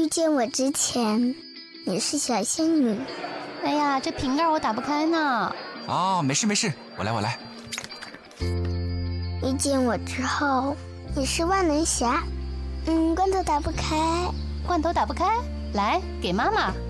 见我之前，你是小仙女。 哎呀，这瓶盖我打不开呢。 哦，没事，我来。 遇见我之后，你是万能侠。罐头打不开。 罐头打不开，来给妈妈。